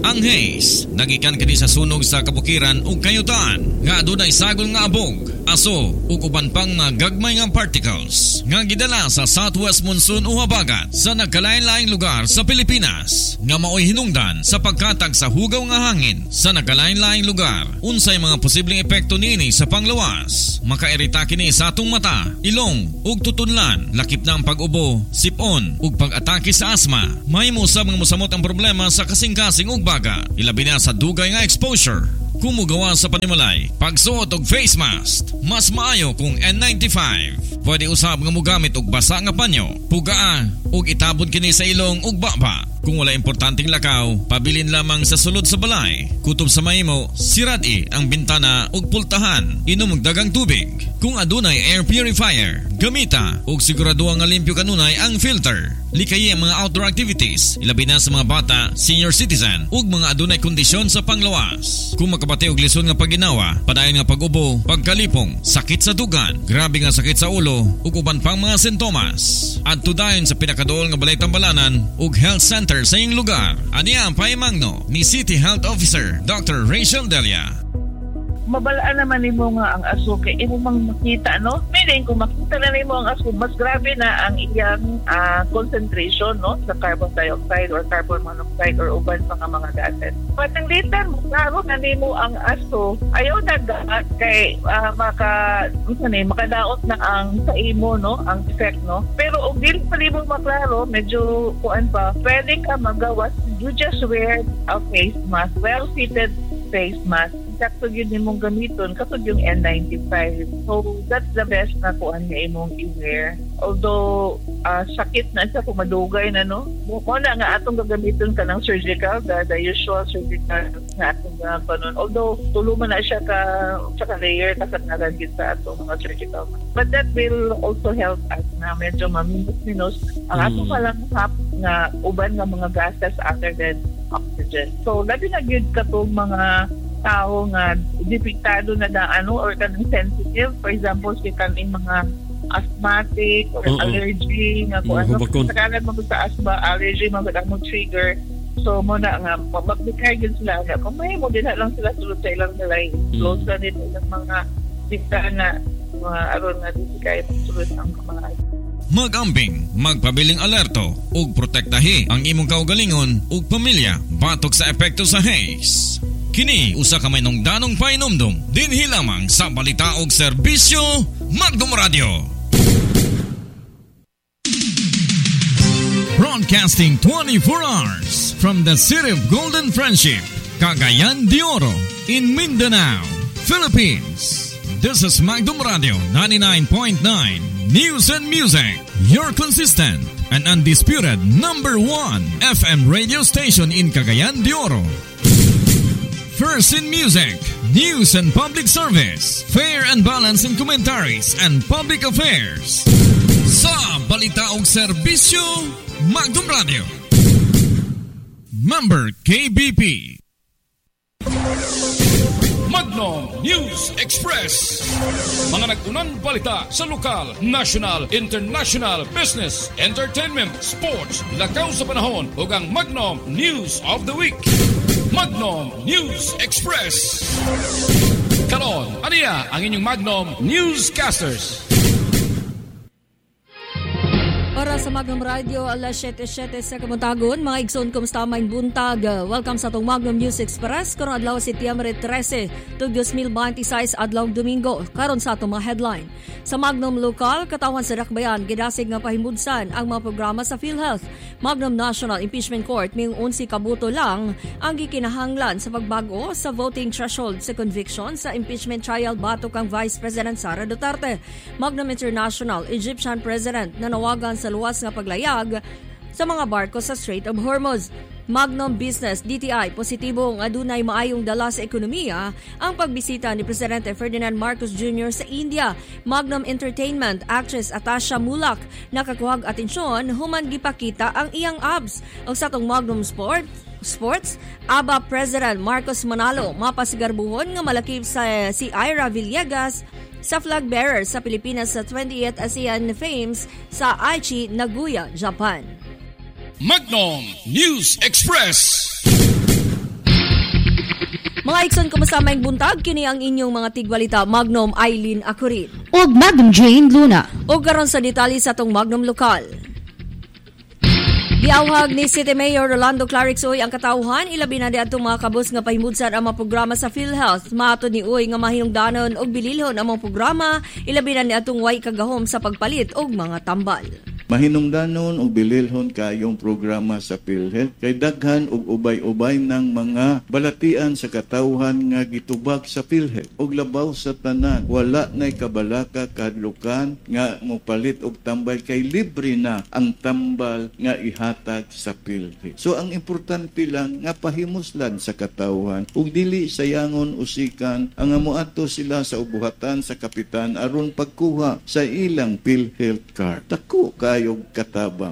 Ang haze nagikan kini sa sunog sa kabukiran ug kayutan nga adunay sagol nga abog, aso ug uban pang mga gagmay nga particles nga gidala sa southwest monsoon o habagat sa nagkalain-laing lugar sa Pilipinas nga maoy hinungdan sa pagkatag sa hugaw nga hangin sa nagkalain-laing lugar. Unsay mga posibleng epekto niini sa panglawas? Makairita kini sa atong mata, ilong ug tutunlan, lakip na ang pag-ubo, sipon ug pag-atake sa asma. Mahimo usab nga mosamot ang problema sa kasing-kasing ug baga, ilabi na sa dugay nga exposure. Kumugawa sa panimalay, pagsuot og face mask, mas maayo kung N95. Pwede usab nga mogamit og basa nga panyo, pugaa ug itabon kini sa ilong ug baba. Kung wala importanteng lakaw, pabilin lamang sa sulod sa balay. Kutob sa mahimo, sirad-i ang bintana ug pultahan, inom og dagang tubig. Kung adunay air purifier, gamita ug sigurado nga limpyo kanunay ang filter. Likayi ang mga outdoor activities, ilabi na sa mga bata, senior citizen ug mga adunay kondisyon sa panglawas. Kung makabati og lisod nga pagginawa, padayon nga pag-ubo, pagkalipong, sakit sa dugan, grabe nga sakit sa ulo ug uban pang mga sintomas. Adto dayon sa pinakaduol nga balay tambalanan ug health center sa iyong lugar. Aniya ang pahimangno ni City Health Officer Dr. Rachel Delia. Mabalaan naman nimo nga ang aso kay imo mang makita, no? Meaning kung makita na nimo ang aso, mas grabe na ang iyang concentration, no, sa carbon dioxide or carbon monoxide or uban pa nga mga gases. Patanglitan mo klaro na nimo ang aso, ayaw na dapat kay makadaot na ang sa imo, no, ang effect, no. Pero og dili pa nimo maklaro, medyo kuan pa, pwede ka magawas. You just wear a face mask, well-fitted face mask. Sakto yun imong gamiton katod yung N95. So that's the best na kuan nga imong i-wear. Although sakit na siya kung madugay na, no. Muna nga atong gagamiton ka ng surgical, the usual surgical nga atong panon. Although tuluman na siya ka layer kasat na gagit sa atong mga surgical. But that will also help us na medyo maminus-minus ang atong palang hap nga uban nga mga gases other than oxygen. So labi na gyud katong mga tao nga depektado na or kanang sensitive, for example si kaning mga asthmatic or allergy nga kung ano sa kanan mo sa asthma allergy magud ang trigger. So mo na nga magbikay gyud sila nga kung may mo dinha lang sila sulod sa ilang nilay close na nito ng mga bintana mga aron nga bikay sulod ang mga Mag-ambing, magpabiling alerto ug protektahi ang imong kaugalingon ug pamilya batok sa epekto sa haze. Kini usa ka may nungdanong painomdom dinhi lamang sa balita ug serbisyo Magnum Radio. Broadcasting 24 hours from the city of Golden Friendship, Cagayan de Oro, in Mindanao, Philippines. This is Magnum Radio 99.9 News and Music, your consistent and undisputed number 1 FM radio station in Cagayan de Oro. First in music, news and public service, fair and balanced in commentaries and public affairs. Sa balita ug serbisyo, Magnum Radio. Member KBP. Magnum News Express. Mga nag-unang balita sa lokal, national, international, business, entertainment, sports, lakaw sa panahon ug ang Magnum News of the Week. Magnum News Express. Karon, aniya ang inyong Magnum Newscasters. Para sa Magnum Radio, alas 7:07 sa kamuntagon, mga igsoon, kumusta maing buntag. Welcome sa itong Magnum News Express. Karon adlaw Setyembre 13, 2026, adlaw Domingo. Karon sa itong mga headline. Sa Magnum Lokal, katawan sa Dakbayan, gidasig nga pahimudsan ang mga programa sa PhilHealth. Magnum National Impeachment Court, mayong 11 kabuto lang ang gikinahanglan sa pagbago sa voting threshold sa conviction sa impeachment trial batok kang Vice President Sara Duterte. Magnum International, Egyptian President nanawagan sa luwas nga paglayag sa mga barko sa Strait of Hormuz. Magnum Business, DTI, positibong adunay maayong dala sa ekonomiya ang pagbisita ni Presidente Ferdinand Marcos Jr. sa India. Magnum Entertainment, actress Atasha Mulak, nakakuhag atensyon human gipakita ang iyang abs. Ang satong Magnum Sports, ABA President Marcos Manalo, mapasigarbuhon nga malakip sa si Ira Villegas sa flag bearer sa Pilipinas sa 20th ASEAN Games sa Aichi, Nagoya, Japan. Magnum News Express. Mga ikson, kumusta may buntag? Kini ang inyong mga tigbalita, Magnum Eileen Acurin. Og Magnum Jane Luna. O karon sa detalye sa tong Magnum Lokal. Giawhag ni City Mayor Rolando Clarix Uy ang katawhan, ilabi na di atong mga kabus nga pahimudsan ang mga programa sa PhilHealth. Matod ni Uy nga mahinungdanon og bililhon ang mga programa, ilabi na ni atong way kagahom sa pagpalit og mga tambal. Mahinungdanon og bililhon kayong programa sa PhilHealth kay daghan og ubay-ubay ng mga balatian sa katawhan nga gitubag sa PhilHealth og labaw sa tanan. Wala nay kabalaka kahadlukan nga mopalit og tambal kay libre na ang tambal nga ihatag sa PhilHealth. So ang importante lang nga pahimuslan sa katawhan ug dili sayangon usikan ang amuadto sila sa ubuhatan sa kapitan aron pagkuha sa ilang PhilHealth card. Dako kayog katabang.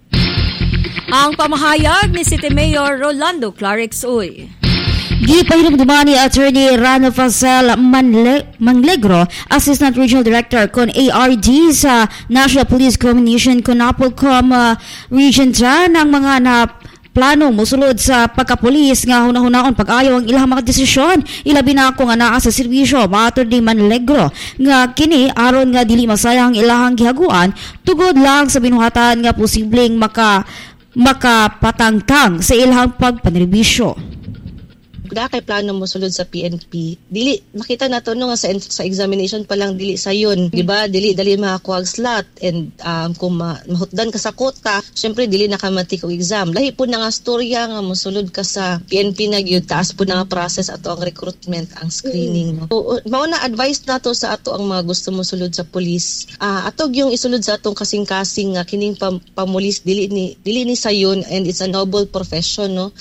Ang pamahayag ni City Mayor Rolando Clarix Uy. Gipahinom duman ni Attorney Rano Fasel Manglegro, Assistant Regional Director kon ARD sa National Police Communication kon Napolcom Region 10 ng mga plano mosulod sa pagkapulis nga hunahunahon pag-ayaw ang ilang mga desisyon. Ilabi na ako nga naa sa serbisyo matod ni Manlegro nga kini aron nga dili masayang ilahang gihaguan tugod lang sa binuhatan nga posibleng makapatangtang sa ilang pagpanerbisyo. Kay plano mo sulod sa PNP, dili makita nato no nga sa examination pa lang dili sayon, di ba? Dili makakuha slot and kung mahutdan ka sa kota, syempre dili nakamatik og exam. Lahi po na nga storya nga mosulod ka sa PNP na gyud, taas po na nga process ato ang recruitment, ang screening. No? So, mao na advice nato sa ato ang mga gusto mo sulod sa police. Atog yung isulod sa atong kasing-kasing nga kining pamulis dili ni sayon, and it's a noble profession, no?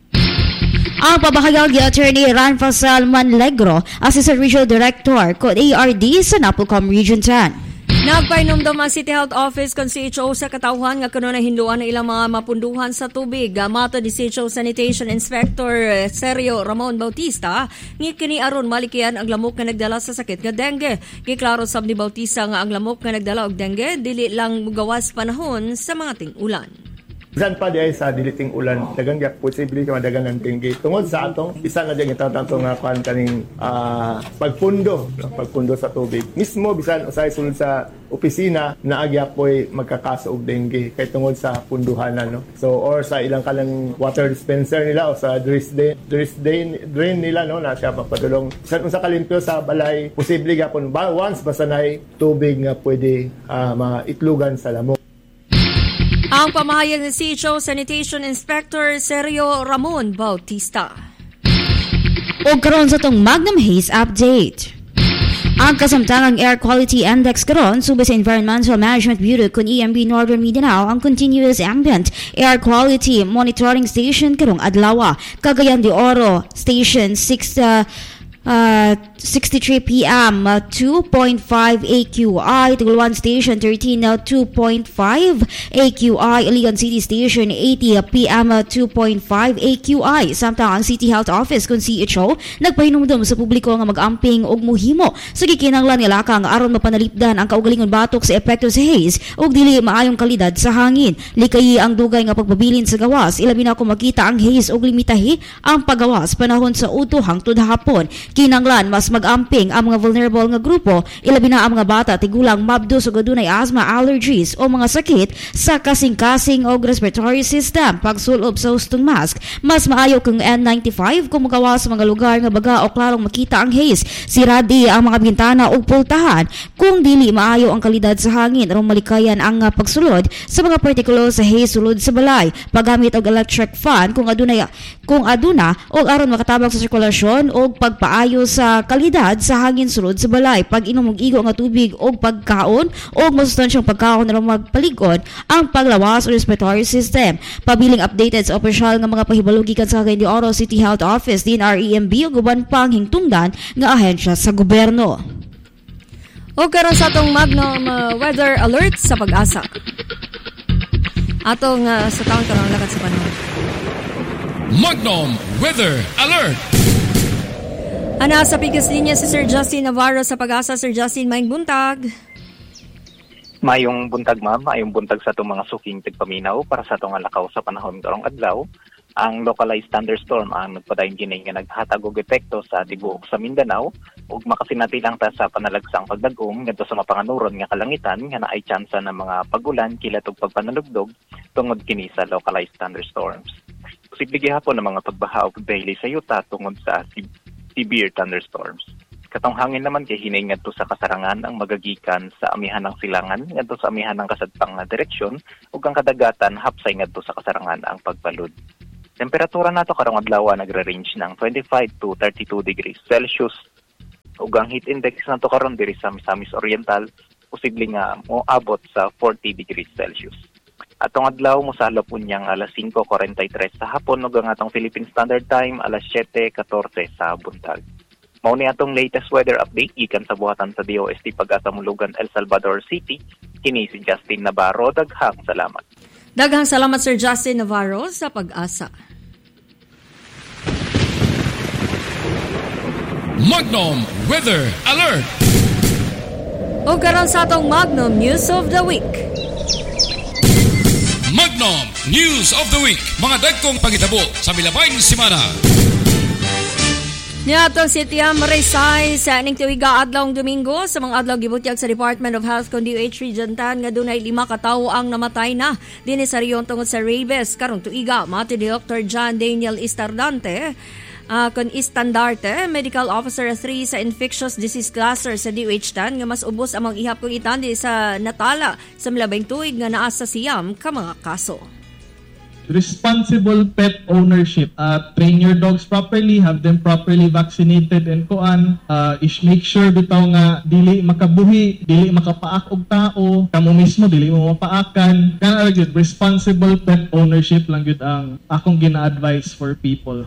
Ang pabahayag ni Attorney Ran Fasel Manlegro, Assistant Regional Director kod ARD sa Napolcom Region 10. Nagpainom daw mga City Health Office kon CHO sa katawhan nga kuno na hinduan na ilang mga mapunduhan sa tubig. Mato ni CHO Sanitation Inspector Sergio Ramon Bautista, nga kini aron malikian ang lamok nga nagdala sa sakit nga dengue. Giklaro sab ni Bautista nga ang lamok nga nagdala og dengue dili lang mugawas panahon sa mga ting-ulan. Bisan pa diay sa diliting ulan, dagang gyak posible ka madagang ang dengue. Tungod sa atong isa nga diyan itawag nga kuan kaning pagpundo sa tubig. Mismo bisan usay sulod sa opisina na agya po'y magkakaso og dengue kay tungod sa punduhanan, no. So or sa ilang kalang water dispenser nila o sa drain nila, no, na siya papadulong. Sa kalimpyo sa balay, posible gyapon once basta nay tubig nga pwede maitlugan sa lamok. Ang pamahayag ng CHO Sanitation Inspector Sergio Ramon Bautista. O karon sa tong Magnum Haze Update. Ang kasamtangang Air Quality Index karon subay sa Environmental Management Bureau kun EMB Northern Mindanao ang Continuous Ambient Air Quality Monitoring Station karong adlaw. Cagayan de Oro Station 63 PM 2.5 AQI, Tuguluan Station 13 2.5 AQI, Iligan City Station 80 PM 2.5 AQI. Samtang ang City Health Office kung CHO nagpahinumdum sa publiko nga mag-amping og muhimo sa gikinahanglan nga lakang aron mapanalipdan ang kaugalingon batok sa epekto sa haze ug dili maayong kalidad sa hangin. Likayi ang dugay nga pagpabilin sa gawas, ilabi na kung makita ang haze ug limitahi ang paggawas panahon sa uto hangtod hapon. Kinanglan mas mag-amping ang mga vulnerable nga grupo, ilabi na ang mga bata tigulang mabdos o adunay asthma, allergies o mga sakit sa kasing-kasing o respiratory system. Pagsulob sa hustong mask, mas maayo kung N95 kung magawas sa mga lugar nga baga o klarong makita ang haze. Siradi ang mga bintana o pultahan kung dili maayo ang kalidad sa hangin aron malikayan ang pagsulod sa mga partikulo sa haze sulod sa balay. Paggamit og electric fan kung aduna o aron makatabang sa sirkulasyon o pagpaayo sa kalidad sa hangin sulod sa balay. Pag inom og igo nga tubig o pagkaon o masustansyang pagkaon aron magpaligon ang paglawas o respiratory system. Pabiling updated sa opisyal nga mga pahibalo gikan sa Cagayan de Oro City Health Office, DNR-EMB ug uban pang hingtungdan nga ahensya sa gobyerno. O karon sa atong Magnum Weather Alert sa Pag-asa. Atong sa taon karong lakad sa panahon. Magnum Weather Alert! Ana sa pikas linya si Sir Justin Navarro sa Pag-asa. Sir Justin, maayong buntag. Mayong buntag, ma'am. Mayong buntag sa itong mga suking tigpaminaw para sa itong alakaw sa panahon karong adlaw. Ang localized thunderstorm ang nagpadayon kini nga naghatag og epekto sa tibuok sa Mindanao ug makasinatilang ta sa panalagsang pagdagom ngadto sa mapanganuron nga kalangitan nga naay tsansa ng mga pagulan kilat ug pagpanalugdog tungod kini sa localized thunderstorms. Posible gihapon ang mga pagbaha ug daily sa yuta tungod sa severe thunderstorms. Katong hangin naman kay hinay ngadto sa kasarangan ang magagikan sa amihan ng silangan ngadto sa amihan ng kasadpang nga direksyon ug ang kadagatan hapsay ngadto sa kasarangan ang pagbalud. Temperatura nato karong adlaw nagre-range ng 25 to 32 degrees Celsius. Ug ang heat index nato karon diri sa Misamis Oriental posible nga moabot sa 40 degrees Celsius. Atong adlaw mosalop unyang alas 5:43 sa hapon ug ang atong Philippine Standard Time alas 7:14 sa buntag. Mao ni atong latest weather update gikan sa buhatan sa DOST Pag-asa Mulugan, El Salvador City. Kini si Justin Navarro. Daghang salamat. Daghang salamat Sir Justin Navarro sa Pag-asa. Magnum Weather Alert! O karon sa atong Magnum News of the Week. Magnum News of the Week. Mga dagkong pangitabo sa milabayng semana. Niatong si Tiam Resay sa ning tuiga adlawng Domingo sa mga adlaw gibutyag sa Department of Health kon DOH Region 10 nga dunay 5 ka tawo ang namatay na dinhi sa rehiyon tungod sa rabies karong tuiga. Mati ni Dr. John Daniel Istandarte kon Istandarte, Medical Officer 3 sa Infectious Disease Cluster sa DOH-10 nga mas ubos amang ihap kong itandi sa natala sa milabing tuig nga naa sa siyam ka mga kaso. Responsible pet ownership. Train your dogs properly, have them properly vaccinated and make sure bitaw nga dili makabuhi, dili makapaak og tao, kamo mismo dili mo mapaakan. Kana gyud responsible pet ownership lang gyud ang akong gina-advise for people.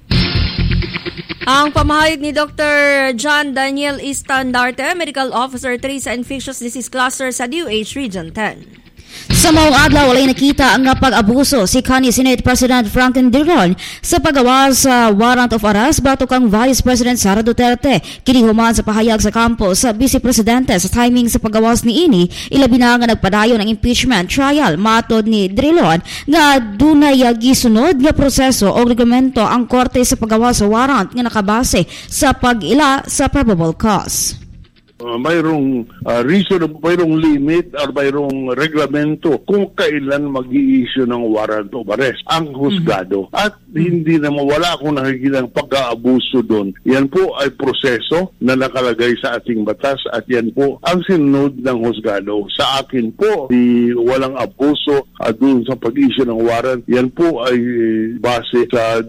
Ang pamahayag ni Dr. John Daniel Istandarte, Medical Officer 3 sa Infectious Disease Cluster sa DOH Region 10. Sa maong adlaw walay nakita ang pag-abuso si kanhi Senate President Franklin Drilon sa paggawas sa warrant of arrest batok kang Vice President Sara Duterte. Kini human sa pahayag sa kampo sa Vice Presidente sa timing sa paggawas ni ini ilabi na nga nagpadayon ang impeachment trial. Matod ni Drilon nga dunay gisunod nga proseso o reglamento ang korte sa paggawas sa warrant nga nakabase sa pag-ila sa probable cause. Mayroong reason, mayroong limit or mayroong reglamento kung kailan mag-i-issue ng warrant of arrest ang husgado. At hindi na mawala kung nakikita ng pag-aabuso doon. Yan po ay proseso na nakalagay sa ating batas at yan po ang sinunod ng husgado. Sa akin po, walang abuso doon sa pag-issue ng warrant. Yan po ay base sa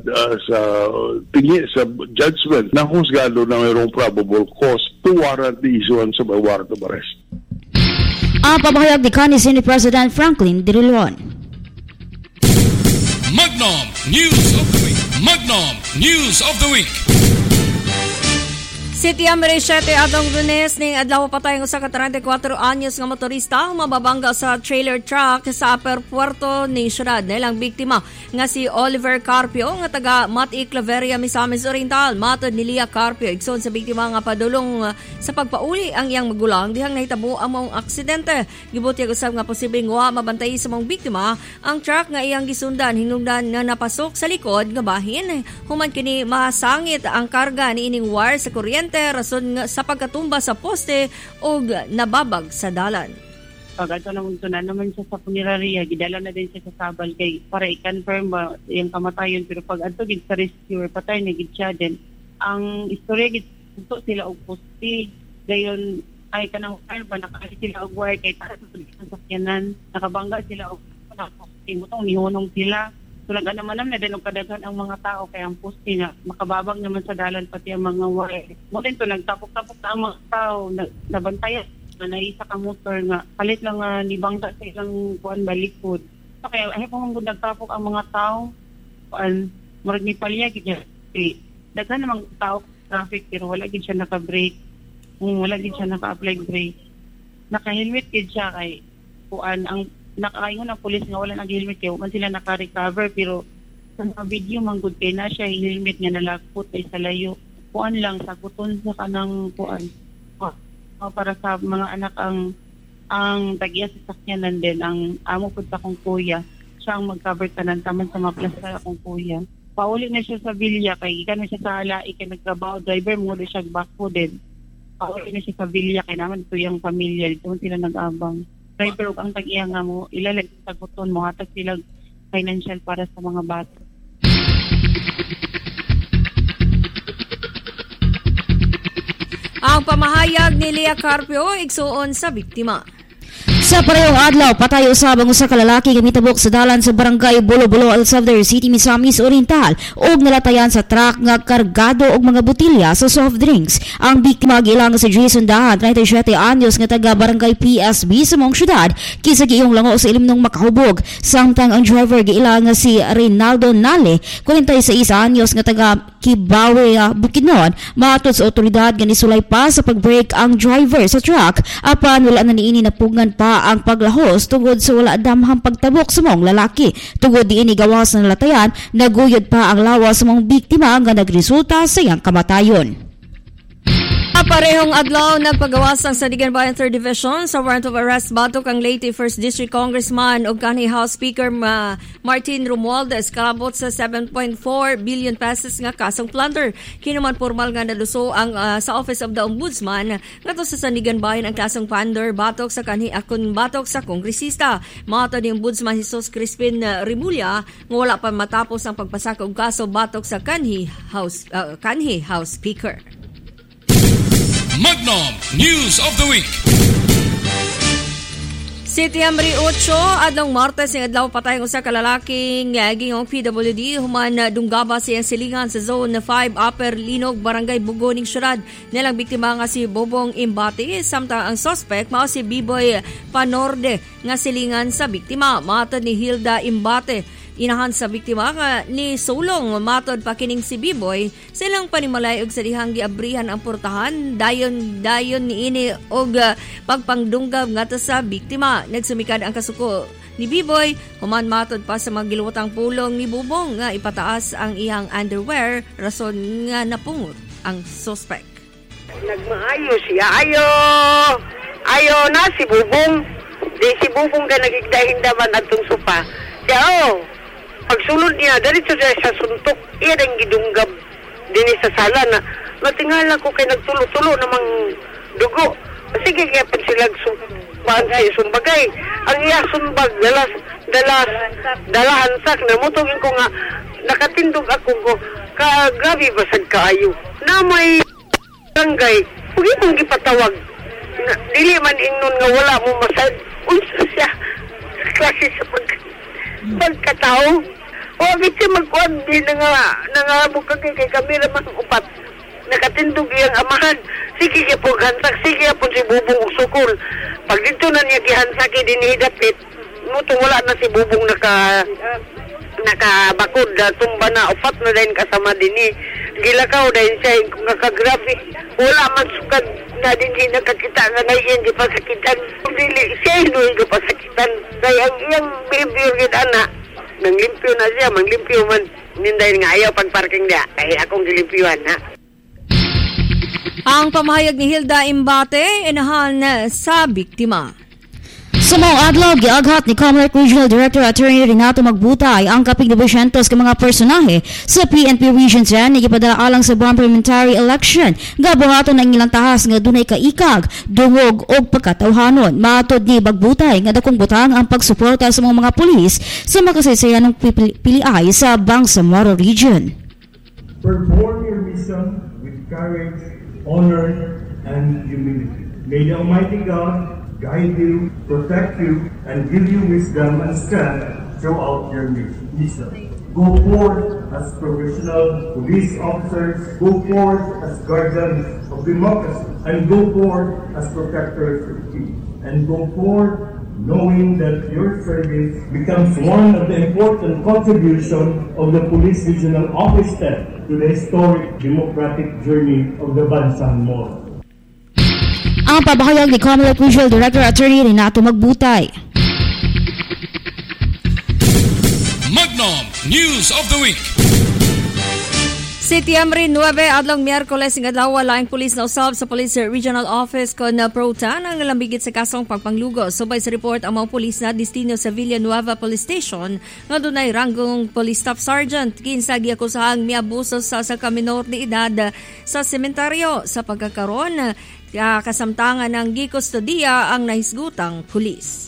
judgment ng husgado na mayroong probable cause to warrant the issuance of a warrant of arrest. Ang pamahayag ni kanhi Senate President Franklin Drilon. Magnum News of the Week. Magnum News of the Week. City Amerishete atong Lunes ning adlaw patay nga usa ka 34 anyos nga motorista mababangga sa trailer truck sa upper puerto ni syudad. Nilang biktima nga si Oliver Carpio nga taga Mati Claveria, Misamis Oriental. Matod ni Lia Carpio igsoon sa biktima nga padulong sa pagpauli ang iyang magulang dihang nahitabo ang maong aksidente. Gibutyag usab nga posibleng wa mabantay sa maong biktima ang truck nga iyang gisundan hinungdan nga napasok sa likod nga bahin. Human kini masangit ang karga ni ining wire sa kuryente rason sa pagkatumba sa poste o nababag sa dalan. Pag ato naman siya sa punerarya, gidala na din siya sa sabal kay para i-confirm ba yung kamatayon. Pero pag ato gid sa rescue, patay na gid siya din. Ang istorya gid sila og poste. Dayon ay kanang wire ba nakaali sila og wire kay taas sa sakyanan. Nakabangga sila og poste. Mutong nihunong sila. Tulaga naman na din kadaghan ang mga tao kaya ang poste nga makababag naman sa dalan pati ang mga wire. Mo din to nagtapok-tapok na ang mga tao nabantayan na naisa ka motor nga palit lang nibangga sa ilang kuan balikod. So kaya ay kung nagtapok ang mga tao kuan murag ni palya gid niya. Daghan namang tao traffic pero wala gid siya naka-brake. Wala gid siya naka-apply brake. Naka-helmet gid siya kay kuan ang nakaingon ang pulis nga wala nag-helmet kaya man sila naka-recover pero sa mga video manggod kay na siya helmet nga nalagpot ay sa layo kuan lang saguton sa kanang kuan para sa mga anak ang tagya sa sakyanan din ang amo pud sa kong kuya siya ang mag-cover tanan taman sa mga plus sa akong kuya. Pauli na siya sa Villa kay ikan na siya sa Alai kay nagtrabaho driver mo di siya backho din. Pauli na siya sa Villa kay naman ito yung pamilya dito sila nag-abang. Driver ug ang tag-iya nga mo ilalag sa buton mo hatag sila financial para sa mga bata. Ang pamahayag ni Lea Carpio igsuon sa biktima. Sa parehong adlaw, patay usab ang usa ka lalaki nga mitabok sa dalan sa barangay Bolo-Bolo, El Salvador City, Misamis Oriental ug nalatayan sa truck nga kargado og mga botelya sa soft drinks. Ang biktima giilang si Jason Dahan, 37 anyos nga taga barangay PSB sa mong syudad, kisa giiyong lango sa ilimnong makahubog. Samtang ang driver giilang si Reynaldo Nale, 46 anyos nga taga Kibawe, Bukidnon, matod sa otoridad nga nisulay pa sa pag-brake ang driver sa truck apan wala na niini napugngan pa ang paglahos tungod sa wala damhang pagtabok sa mong lalaki. Tungod diini gawas na nalatayan, naguyod pa ang lawas sa mong biktima nga nagresulta sa iyang kamatayon. Parehong adlaw nagpagawas ang Sandigan Bayan 3rd Division sa warrant of arrest batok ang Leyte 1st District Congressman ug kanhi House Speaker Martin Romualdez kalabot sa 7.4 billion pesos nga kasong plunder. Kinuman formal nga naluso ang sa Office of the Ombudsman ngadto sa Sandigan Bayan ang kasong plunder batok sa kanhi akon batok sa kongresista. Mato ni Ombudsman Jesus Crispin Rimulya nga wala pa matapos ang pagpasaka og kaso batok sa kanhi House Speaker. Magnum News of the Week. Setyembre 8, adlong Martes, ang adlaw patay usa ka lalaking gingong PWD human dunggaba siyang silingan sa Zone 5 Upper Linog, Barangay Bugoning, Syudad. Nilang biktima nga si Bobong Imbati, samtang ang suspect mao si Biboy Panorde nga silingan sa biktima. Matod ni Hilda Imbate, inahan sa biktima nga ni Sulong, matod pa kining si Biboy, silang panimalay og sa dihang giabrihan ang portahan, dayon niini og pagpangdunggab ngadto sa biktima. Nagsumikad ang kasuko ni Biboy, human matod pa sa mga giluwatang pulong ni Bubong nga ipataas ang iyang underwear, rason nga napungot ang suspect. Nagmaayo siya, ayo na si Bubong, di si Bubong ka nagigdahindaman atong sopa. Siya, pagsulod niya, dito siya sa suntok, iya rin gidunggab din sa sala na natingala ko kay nagtulo-tulo namang dugo. Sige, kaya pag sila sumbagay. Ang iya sumbag, dalahansak na mutugin ko nga, nakatindog ako ko, kagabi basag kaayo. Na may barangay, huwag mong gipatawag. Dili man ingnon nga wala mo masad. Unsa siya, klase sa pagkatao. O, kasi magkuhan din nga bukag kay kami naman upat. Nakatindog iyang amahan. Sige po gansak, sige po si Bubong usukol. Pag dito na niya gihansaki dinihidapit, mutong wala na si Bubong nakabakod na tumba na upat na dahil kasama din gilakaw dahil siya nakagrabe. Wala man sukad na din nakakita nga na iyan di pasakitan. Siya hindi pasakitan. Kaya ang iyang behavior anak, nanglimpyo na siya, manglimpyo man. Ninday nga ayaw pagparking niya. Ay akong gilimpyuhan ha. Ang pamahayag ni Hilda Imbate, inahan sa biktima. Sa mga adlaw, giaghat ni Comelec Regional Director Attorney Renato Magbutay ang kapig 200 ka mga personahe sa PNP Region 10 na gipadala alang sa buwan parliamentary election. Gabuhaton ang ilang tahas nga dunay kaikag, dungog o pagkatawhanon. Matod ni Magbutay nga dakong butang ang pagsuporta sa mga pulis sa makasaysayan ng piliay sa Bangsamoro Region. Perform your mission with courage, honor, and humility. May the Almighty God guide you, protect you, and give you wisdom and strength throughout your mission. Go forth as professional police officers, go forth as guardians of democracy, and go forth as protectors of peace, and go forth knowing that your service becomes one of the important contributions of the Police Regional Office Staff to the historic democratic journey of the Bangsamoro. Ang pabahayag ni Comelec Regional Director Attorney Renato Magbutay. Magnum News of the Week. Septyembre 9 adlong Miyerkules nga adlaw laing pulis na usab sa Police Regional Office kon Protan ang lambigit sa kasong pagpanglugos. Subay sa report ang mga pulis na destino sa Villanueva Police Station nga dunay ranggong Police Staff Sergeant kinsa giakusahang miabuso sa minor de edad sa sementeryo sa pagkakaron kasamtangan ng gikustodiya ang nahisgutang pulis.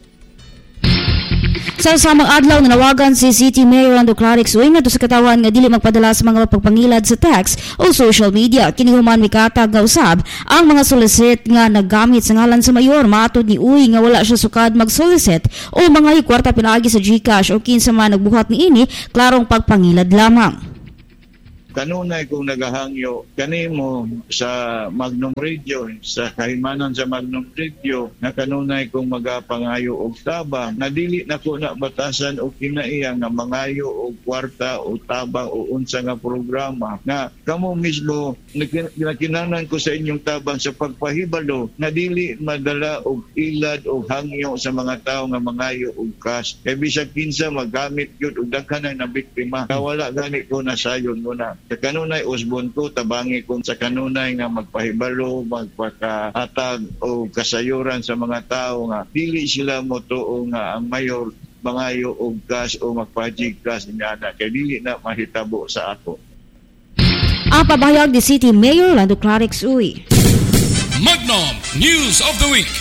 Sa samang adlaw nanawagan si City Mayor Lando Clarix Uy ngadto sa katawan nga dili magpadala sa mga pagpangilad sa text o social media. Kini human mikatag nga usab ang mga solicit nga naggamit sa ngalan sa mayor. Matud ni Uy nga wala siya sukad mag-solicit o mga kwarta pinaagi sa GCash o kinsa man nagbuhat niini, klarong pagpangilad lamang. Kanunay kung nagahangyo kanimo sa Magnum Radio, sa kahimanan sa Magnum Radio, na kanunay kung magapangayo og tabang, nadili na ko na batasan o kinaiya nga mangayo og kwarta o tabang o unsa nga programa. Nga kamo mismo nakinanan ko sa inyong tabang sa pagpahibalo, nadili madala og ilad o hangyo sa mga tao nga mangayo og cash. Kaya bisag kinsa magamit yun og daghan na biktima. Wala gani ko nasayon muna. Sa kanunay usbon ko, tabangi kung sa kanunay nga magpahibalo, magpakahatag o kasayuran sa mga tao nga dili sila mo tuo nga ang mayor mangayo og gas o magpajig gas niya na kay dili na mahitabo sa ako. Ang pabahayag ni City Mayor Lando Clarix Uy. Magnum News of the Week.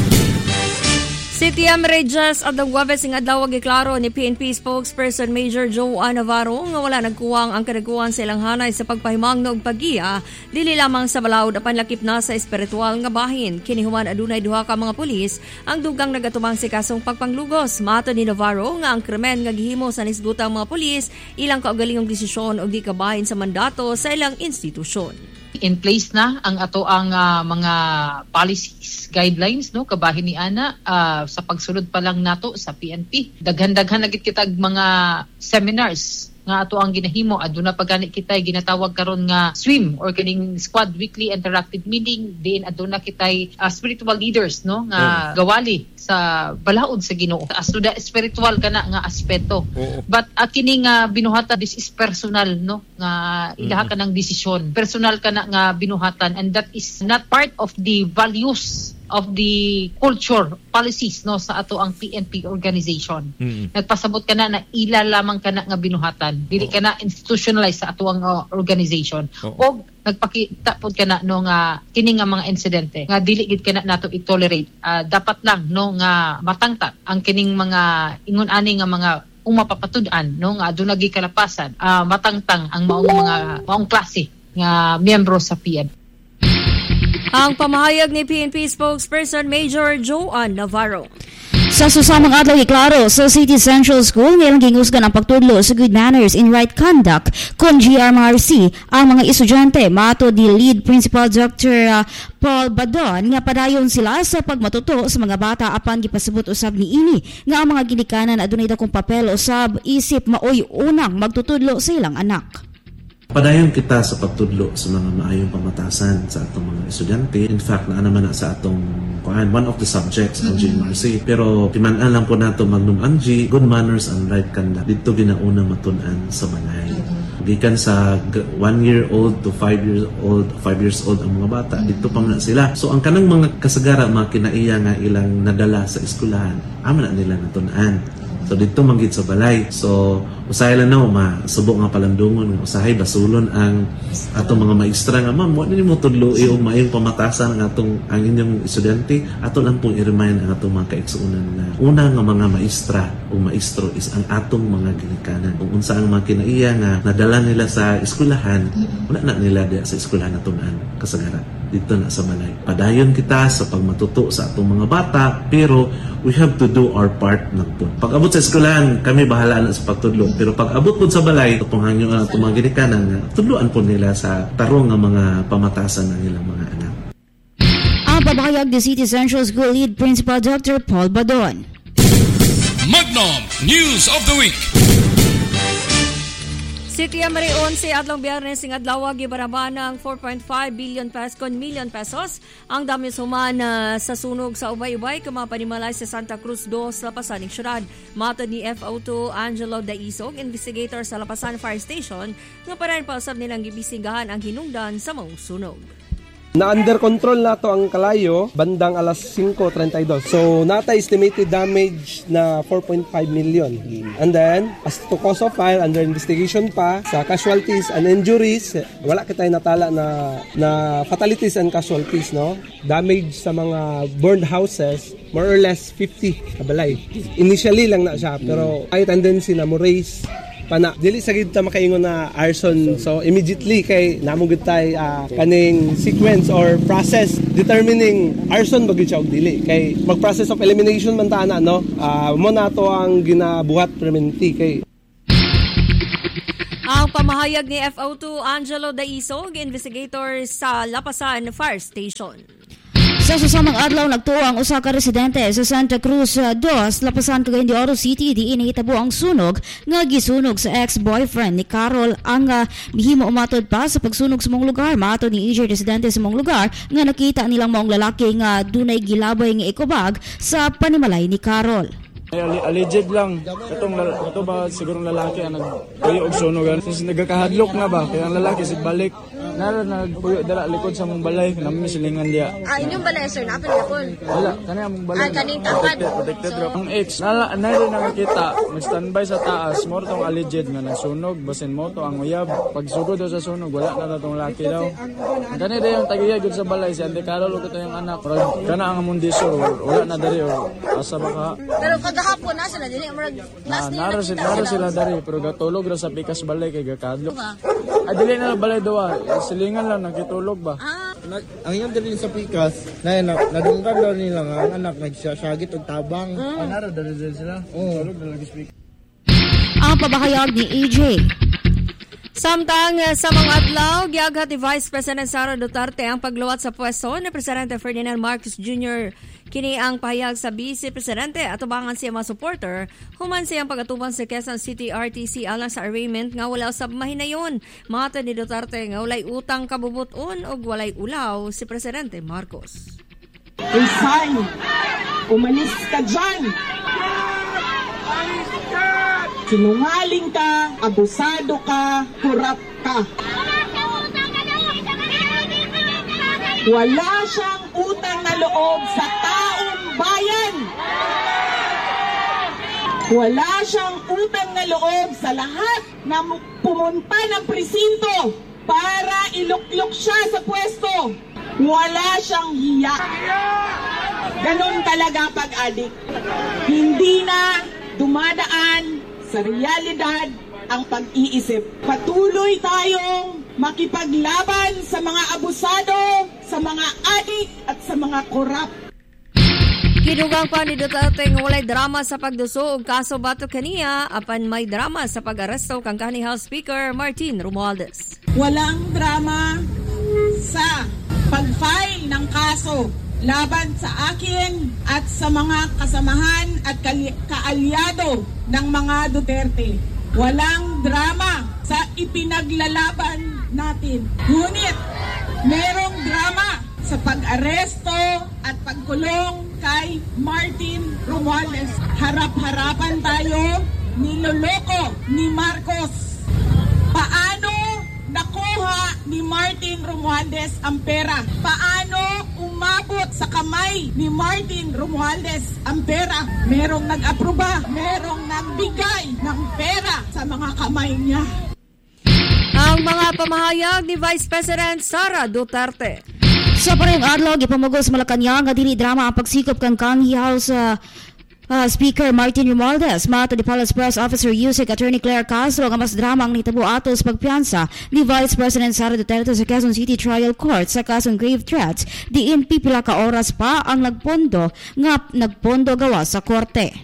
Septyembre 10 adlaw Huwebes ing adlaw giklaro ni PNP spokesperson Major Joan Navarro nga wala nagkuwang ang kadaguan sa ilang hanay sa pagpahimangno og paggiya dili lamang sa balaod apan lakip na sa espiritual nga bahin. Kini human adunay duha ka mga pulis ang dugang nagatubang sa kasong pagpanglugos. Mato ni Navarro nga ang krimen nga gihimo sa nisgutang mga pulis ilang kaugalingong desisyon og di kabahin sa mandato sa ilang institusyon. In place na ang ato ang mga policies, guidelines no kabahin ni ana sa pagsulod pa lang nato sa PNP. Daghan-daghan na gid kitag mga seminars nga ato ang ginahimo. Aduna pa gani kitay ginatawag karon nga swim or kining squad weekly interactive meeting. Din aduna kitay spiritual leaders no nga gawali sa balaod sa Ginoo. Asuda spiritual kana nga aspeto. But kining binuhatan, this is personal no nga ilaha ka ng desisyon. Personal kana nga binuhatan, and that is not part of the values of the culture policies no sa ato ang PNP organization. Nagpasabot kana na ila lamang kana nga binuhatan, dili kana institutionalized sa ato ang organization. Og nagpakita pod kana no nga kini nga mga insidente nga dili gid kana nato i-tolerate. Dapat lang no nga matangtag ang kining mga ingon ani nga mga umapapatud-an no nga aduna gi kalapasan, matangtang ang maong klase nga miyembro sa PNP. Ang pamahayag ni PNP spokesperson Major Joan Navarro. Sa susamang adlaw iklaro sa City Central School ngayong gingusgan ang pagtudlo sa good manners in right conduct kon GRMRC ang mga estudyante. Mato di lead principal Dr. Paul Badon nga padayon sila sa pagmatuto sa mga bata apan gipasabot usab niini nga ang mga ginikanan adunay dakong papel usab isip maoy unang magtutudlo sa ilang anak. Padayon kita sa pagtudlo sa mga maayong pamatasan sa atong mga estudyante. In fact, naman na sa atong one of the subjects ng GMRC. Pero timan-an lang po nato Magnum Angie, good manners and right conduct. Dito ginauna matun-an sa balay. Gikan sa 1 year old to 5 years old ang mga bata, dito pa na sila. So ang kanang mga kasagara, mga kinaiya nga ilang nadala sa eskwelahan, ama na nila natun-an. So dito manggit sa balay. So usahay lang na masubok nga palandungon, usahay basulon ang atong mga maestra nga ma'am, wala nimo tudloi og maayong pamatasan ang inyong estudyante. Ato lang pong i-remind ang atong mga kaigsuonan na una nga mga maestra o maestro is ang atong mga ginikanan. Kung unsa ang mga kinaiya nga nadala nila sa eskwelahan, wala na nila sa eskwelahan natunan kasagaran dito na sa balay. Padayon kita sa pagmatuto sa atong mga bata, pero we have to do our part na po. Pag abot sa eskwelahan, kami bahala na sa pagtudlo. Pero pag abot po sa balay, itong hangyo na itong mga ginikanan, tudloan po nila sa tarong ng mga pamatasan ng ilang mga anak. Ang pabahayag ni City Central School Lead Principal Dr. Paul Badon. Magnum News of the Week. City Amari 11 adlong Biyernes ing adlaw gibarabanang 4.5 million pesos ang damage human sa sunog sa ubay-ubay kumapanimalay sa Santa Cruz 2 Lapasan syudad. Matod ni FO2 Angelo Daisog, investigator sa Lapasan Fire Station, nga parehan pa usab nilang gibisigahan ang hinungdan sa maong sunog. Na under control nato ang kalayo bandang alas 5:32. So nata estimated damage na 4.5 million. And then as to cause of fire under investigation pa sa casualties and injuries, wala kitay natala na fatalities and casualties, no. Damage sa mga burned houses more or less 50 kabalay. Initially lang na siya pero ay tendency na mo raise pana dili sa gid ta makaingon na arson, so immediately kay namo gid tay kaning sequence or process determining arson ba gid siya og dili kay mag process of elimination man ta ana, no. Mo nato ang ginabuhat permanently kay ang pamahayag ni FO2 Angelo Daisog, investigator sa Lapasan Fire Station. Sa susamang adlaw nagtuo ang usa ka residente sa Santa Cruz 2, Lapasan, Cagayan de Oro City diin nahitabo ang sunog nga gisunog sa ex-boyfriend ni Carol ang mihimo umatod pa sa pagsunog sa mong lugar. Mato ni EJ residente sa mong lugar nga nakita nilang maong lalaki nga dunay gilabay nga ikubag sa panimalay ni Carol. Alleged lang kato ba sigurong lalaki ang nagpuyo og sunogan since nagakahadlok na ba kaya ang lalaki sigbalik nagpuyo dala likod sa mong balay nami silingan dia. Inyong balay sir napil yapon wala kani among balay kaning tangkad protected so, ang ex na rin nakakita nag-standby sa taas mo tong alleged nga nasunog basin mo to ang uyab pagsugod sa sunog wala na tong lalaki daw kani dayon tagiya gud sa balay si Ante Carol ug ito yung anak kana ang mundisor wala na dari asa baka pero kagahapon na sila dili murag last day naro sila dari pero gatulog ra sa pikas balay kay gakadlok dili na balay daw silingan lang nakitulog ba ang iyang dili sa pikas na nadunggan daw nila nga ang anak nagsasagit og tabang naro dari sila tulog na lagi speak ang pabahayag ni EJ. Samtang sa mga adlaw, giaghat ni Vice President Sara Duterte ang pagluwat sa pwesto ni Presidente Ferdinand Marcos Jr. Kini ang pahayag sa Vice Presidente at ubangan siya mga supporter human siyang pagatuban sa Quezon City RTC alang sa arraignment nga wala usab mahinayon. Matod ni Duterte nga walay utang kabubuton o walay ulaw si Presidente Marcos. Resign! Umalis ka dyan! Sinungaling ka, abusado ka, kurap ka. Wala siyang utang na loob sa taong bayan. Wala siyang utang na loob sa lahat na pumunta ng presinto para iluklok siya sa pwesto. Wala siyang hiya. Ganon talaga pag-adik. Hindi na dumadaan sa realidad ang pag-iisip. Patuloy tayong makipaglaban sa mga abusado, sa mga adik at sa mga korap. Kinugang pa ni Duterte nga walay drama sa pagduso og kaso batok kaniya apan may drama sa pag-aresto kang kanhi House Speaker Martin Romualdez. Walang drama sa pag-file ng kaso laban sa akin at sa mga kasamahan at kaalyado ng mga Duterte. Walang drama sa ipinaglalaban natin. Ngunit, merong drama sa pag-aresto at pagkulong kay Martin Romualdez. Harap-harapan tayo, niloloko ni Marcos. Paano nakuha ni Martin Romualdez ang pera? Paano umabot sa kamay ni Martin Romualdez ang pera? Merong nag-aproba, merong nagbigay ng pera sa mga kamay niya. Ang mga pamahayag ni Vice President Sara Duterte. Sa parehong adlaw gipamugos Malacañang nga dili drama ang pagsikop kang kanhi House Speaker Martin Romualdez. Mato di Palace Press Officer Yusek Attorney Claire Castro nga mas drama ang nitabo ato sa pagpiyansa ni Vice President Sara Duterte sa Quezon City Trial Court sa kasong grave threats. Diin pipila ka oras pa ang nagpondo gawa sa korte.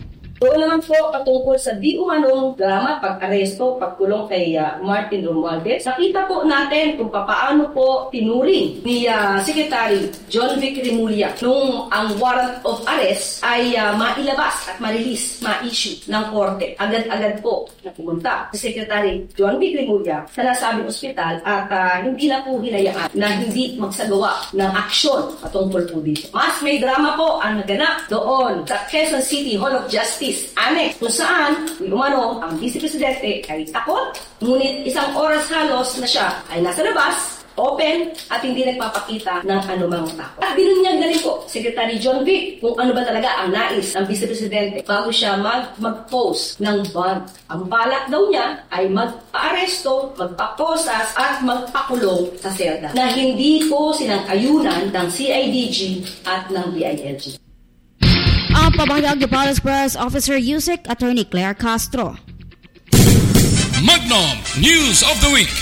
Doon naman po patungkol sa di umanong drama, pag-aresto, pagkulong kay Martin Romualdez, nakita po natin kung paano po tinuring ni Secretary John Vic Remulla nung ang warrant of arrest ay mailabas at ma-release, ma-issue ng korte. Agad-agad po na pumunta si Secretary John Vic Remulla sa nasabing ospital at hindi na po hinayaan na hindi magsagawa ng aksyon patungkol po dito. Mas may drama po ang naganap doon sa Quezon City Hall of Justice Annex, kung saan umano ang Vice Presidente ay takot, ngunit isang oras halos na siya ay nasa labas, open, at hindi nagpapakita ng anumang takot. At binunyag na rin po Secretary John Vic kung ano ba talaga ang nais ng Vice Presidente bago siya mag-post ng bond. Ang balak daw niya ay magpa-aresto, magpa-posas at magpakulong sa selda na hindi po sinang-ayunan ng CIDG at ng DILG. Ang pamahayag ni Palace Press Officer Yusek, Attorney Claire Castro. Magnum News of the Week.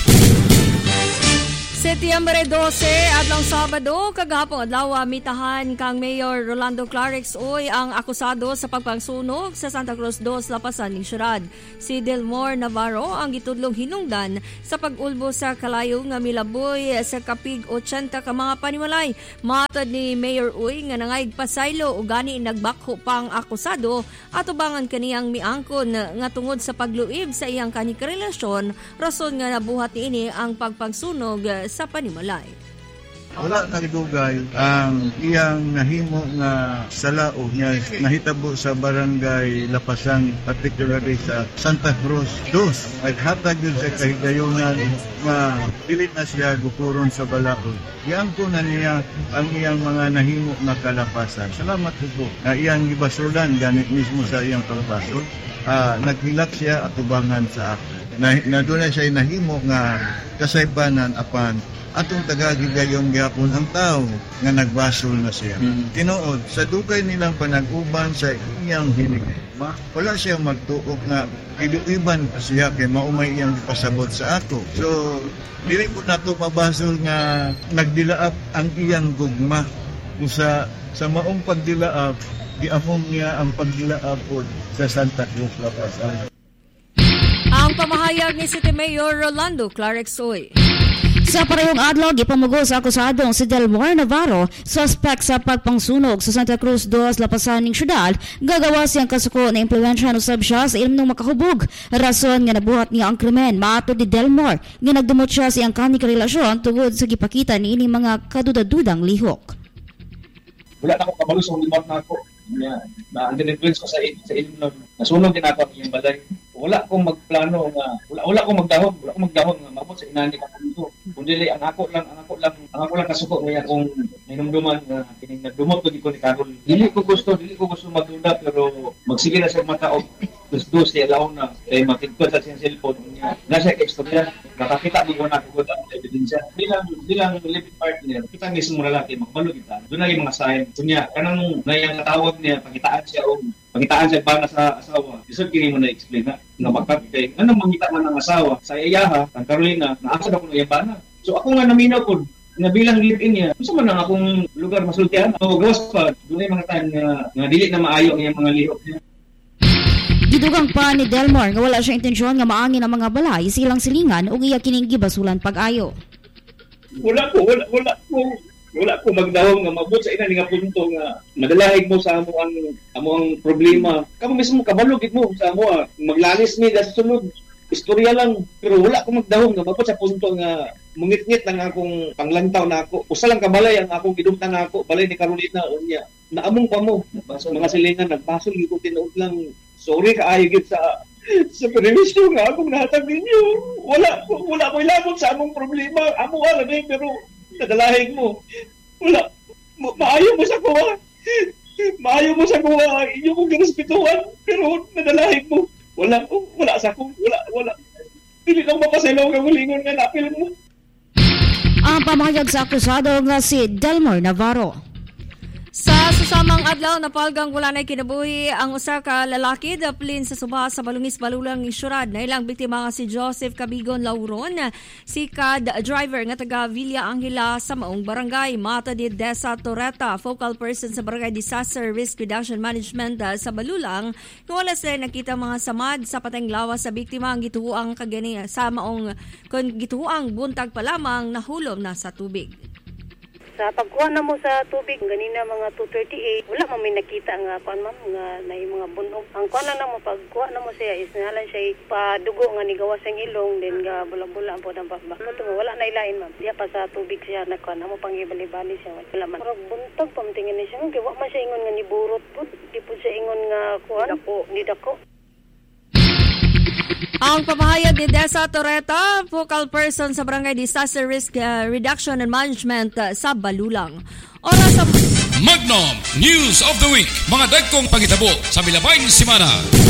Setyembre 12, adlaw Sabado, kagahapon adlaw mitahan kang Mayor Rolando Clarix Uy ang akusado sa pagpangsunog sa Santa Cruz 2 Lapasan ning syudad. Si Delmore Navarro ang gitudlong hinungdan sa pag-ulbo sa kalayo nga milaboy sa kapig 80 ka mga panimalay. Matod ni Mayor Uy nga nangayg pasaylo ug gani nagbakho pang akusado at ubangan kaniyang miangkon nga tungod sa pagluib sa iyang kanikarelasyon, rason nga nabuhat niini ang pagpangsunog sa panimalay. Wala nagdugay ang iyang nahimo nga salao niya nahitabo sa barangay Lapasan, particularly sa Santa Cruz 2. Naghatag yun sa kahigayonan nga pilit na siya gupuron sa balaod. Iyang ko na niya ang iyang mga nahimo na kalapasan. Salamat po na iyang ibasulan ganit mismo sa iyang pagbasol. Naghilak siya at ubangan sa ako. Na doon na siya nahimo nga kasaybanan apan atong tagagigayon gyapon ang tao nga nagbasol na siya. Tinuod sa dugay nilang panag-uban sa iyang hinigma, wala siya magtuok nga iluiban pa siya kay maumay iyang pasabot sa ato. So dili po nato mabasol nga nagdilaap ang iyang gugma sa maong pagdilaap giamong niya ang pagdilaap sa Santa Cruz Lapasan. Ang pamahayag ni City Mayor Rolando Clarix Uy. Sa parehong adlaw, gipamugo sa akusadong si Delmore Navarro, suspect sa pagpangsunog sa Santa Cruz 2 Lapasan ning syudad, gagawa siyang kasuko na impluwensya usab siya sa ilmong makahubog. Rason nga nabuhat niya ang krimen. Maatod ni Delmore nga nagdumot siya sa iyang kanikarelasyon tungod sa gipakita niini mga kadudadudang lihok. Wala na akong kabalo sa limat na ako. Na-influence ko sa ilmong nasunog din ako ang iyong balay. Wala akong magplano nga wala akong magdahon nga mabot sa inani ka kanto. Kundi ang ako lang kasuko nga akong hinumduman nga kining nagdumot pud ko ni Carol. Dili ko gusto magduda pero magsige na sa mata og dos siya laon na kay matigkod sa siyang cellphone niya. Nasa ka istorya nakakita ko na ko ang ebidensya. Bilang living partner kita mismo lalaki magbalo kita. Doon na yung mga sign kunya kanang nayang katawag niya pakitaan siya bana sa asawa. Isod kini mo na explain na bakit kay anong mangita man ang asawa sa iyaha ang Carolina naasa ako ng bana. So ako nga naminaw pod na bilang live-in niya. Gusto man ang akong lugar masultihan. So gawas pa dunay mga time nga dili na maayo ang mga lihok niya. Gidugang pa ni Delmore nga wala siya intensyon nga maangin ang mga balay silang silingan ug iya kining gibasulan pag-ayo. Wala ko magdahom nga mabot sa ina nga punto nga madalahig mo sa amo ang problema. Kamo mismo kabalugid mo sa amo maglanis ni sa sunod. Istorya lang pero wala ko magdahom nga mabot sa punto nga mungit-ngit lang akong panglantaw na ako. Usa lang kabalay ang akong gidumtan na ako balay ni Carolina unya. Naamong pa mo mga silingan nagbasol gyud ko tinuod lang. Sorry kaayo gid sa permisyon nga akong nahatag ninyo. Wala ko ilabot sa among problema. Amo alam pero nadalahig mo. Wala. Maayo mo sa kuha. Maayo mo sa kuha. Inyo kong girespetuhan. Pero nadalahig mo. Wala sa kong. Wala. Hindi kang mapasalaw kang ulingon nga napil mo. Ang pamahayag sa akusado nga si Delmore Navarro. Sa Susamang adlaw napalgang wala na kinabuhi ang usa ka lalaki daplin sa suba sa Balungis Balulang Isyurad. Na ilang biktima nga si Joseph Cabigon Lauron, si CAD driver nga taga Villa Angela sa maong barangay. Mata di Desa Toreta, focal person sa Barangay Disaster Risk Reduction Management sa Balulang. Kung wala sila nakita mga samad sa pateng lawas sa biktima ang gituhuang kagani sa maong gituhuang buntag pa lamang nahulom na sa tubig. Sa pagkuha na mo sa tubig, ganina mga 2:38, wala man may nakita nga kuan ma'am nga nay mga bunog. Ang kuan na mo pagkuha na mo siya is nalan siya padugo nga nigawas ang ilong din nga bula-bula ang podang bakbak. Wala na ilain ma'am. Diya pa sa tubig siya na kuan na mo pang ibali-bali siya. Wala man. Pero buntag pamtingin ni siya. Kaya wa man siya ingon nga ni burot po. Di po siya ingon nga kuan. Ni dako. Ang pamahayag ni Desa Toreta, focal person sa Barangay Disaster Risk Reduction and Management sa Balulang. Oras sa Magnum News of the Week. Mga dagkong pangitabo sa Milabay Simana.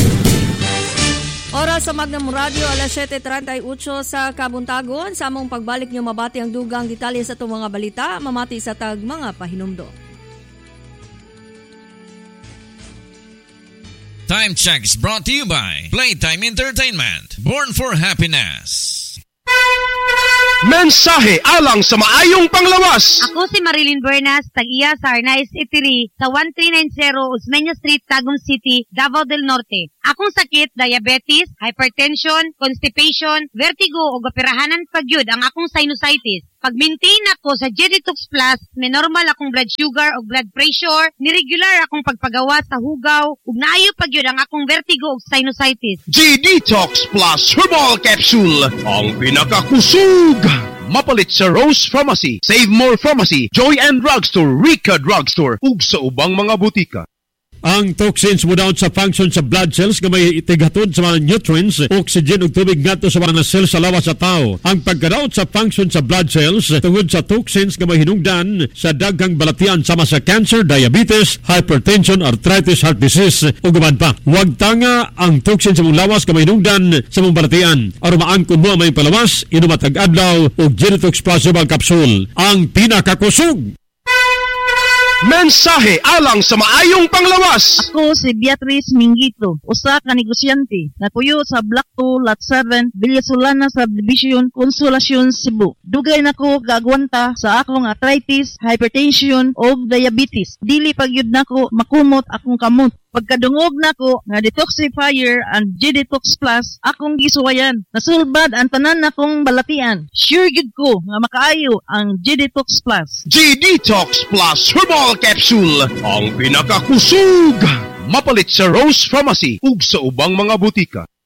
Oras sa Magnum Radio, alas 7:38 sa Kabuntagon. Sa among pagbalik niyo mabati ang dugang detalye sa itong mga balita, mamati sa tag mga pahinumdo. Time check is brought to you by Playtime Entertainment. Born for happiness. Mensahe alang sa maayong panglawas. Ako si Marilyn Bernas, tag-iya sa Arnaiz Eatery sa 1390 Osmeña Street, Tagum City, Davao del Norte. Akong sakit, diabetes, hypertension, constipation, vertigo o gapirahanan pagyud ang akong sinusitis. Pag-maintain ako sa G-Detox Plus, may normal akong blood sugar o blood pressure, niregular akong pagpagawa sa hugaw, ug naayo pagyud ang akong vertigo o sinusitis. G-Detox Plus Herbal Capsule, ang pinakakusug. Mapalit sa Rose Pharmacy, Save More Pharmacy, Joy and Drugstore, Rica Drugstore, ug sa ubang mga butika. Ang toxins mo daw sa function sa blood cells nga may itigatod sa mga nutrients, oxygen ug tubig ngadto sa mga cells sa lawas sa tao. Ang pagkadaot sa function sa blood cells tungod sa toxins nga may hinungdan sa daghang balatian sama sa cancer, diabetes, hypertension, arthritis, heart disease ug uban pa. Huwag tanga ang toxins sa mong lawas nga may hinungdan sa mong balatian. Aron maangkon mo ang may palawas, inom matag adlaw og G-Detox Plus Herbal Capsule, ang pinakakusog. Mensahe alang sa maayong panglawas. Ako si Beatrice Mingito, usa ka negosyante na puyo sa Block 2, Lot 7, Villasolana Subdivision, Consolacion, Cebu. Dugay nako gagwanta sa akong arthritis, hypertension o diabetes. Dili pagyud nako makumot akong kamot. Pagkadungog nako nga detoxifier and G-Detox Plus, akong gisuwayan. Nasulbad ang tanan nakong balatian. Sure gid ko nga makaayo ang G-Detox Plus. G-Detox Plus Herbal Capsule, ang pinakakusug. Mapalit sa Rose Pharmacy ug sa ubang mga butika.